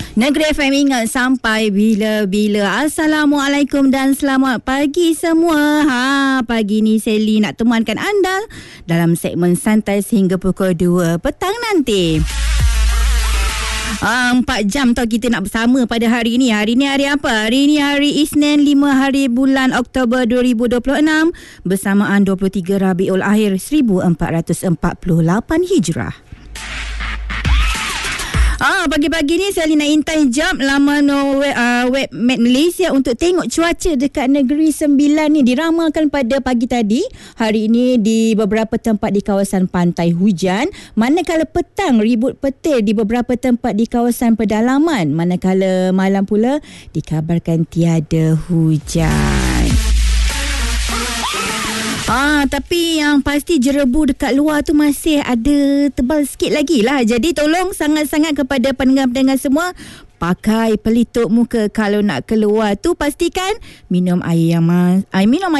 Negeri FM ingat sampai bila-bila. Assalamualaikum dan selamat pagi semua. Pagi ni Sally nak temankan anda dalam segmen santai sehingga pukul 2 petang nanti. 4 jam tau kita nak bersama pada hari ini. Hari ni hari apa? Hari ni hari Isnin 5 hari bulan Oktober 2026 bersamaan 23 Rabiul Akhir 1448 Hijrah. Pagi-pagi ni saya nak intai jam laman web Malaysia untuk tengok cuaca dekat Negeri Sembilan ni. Diramalkan pada pagi tadi, hari ini di beberapa tempat di kawasan pantai hujan, manakala petang ribut petir di beberapa tempat di kawasan pedalaman, manakala malam pula dikabarkan tiada hujan. Tapi yang pasti jerebu dekat luar tu masih ada tebal sikit lagi lah. Jadi tolong sangat-sangat kepada pendengar-pendengar semua, pakai pelitup muka kalau nak keluar tu, pastikan minum air